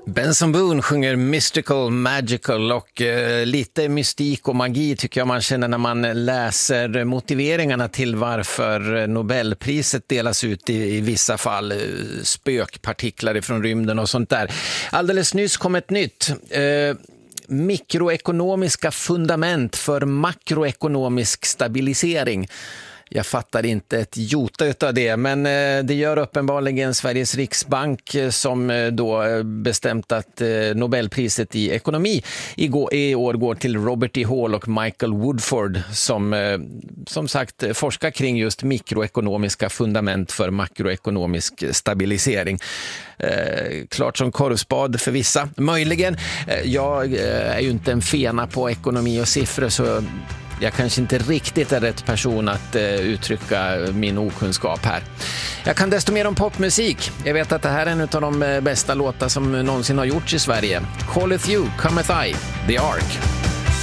Benson Boone sjunger Mystical, Magical och lite mystik och magi tycker jag man känner när man läser motiveringarna till varför Nobelpriset delas ut i vissa fall, spökpartiklar ifrån rymden och sånt där. Alldeles nyss kom ett nytt mikroekonomiska fundament för makroekonomisk stabilisering. Jag fattar inte ett jota utav det, men det gör uppenbarligen Sveriges Riksbank som då bestämt att Nobelpriset i ekonomi i år går till Robert E. Hall och Michael Woodford som sagt forskar kring just mikroekonomiska fundament för makroekonomisk stabilisering. Klart som korvspad för vissa. Möjligen, jag är ju inte en fena på ekonomi och siffror så jag kanske inte riktigt är rätt person att uttrycka min okunskap här. Jag kan desto mer om popmusik. Jag vet att det här är en av de bästa låtar som någonsin har gjorts i Sverige. Calleth You, Cometh I, The Ark.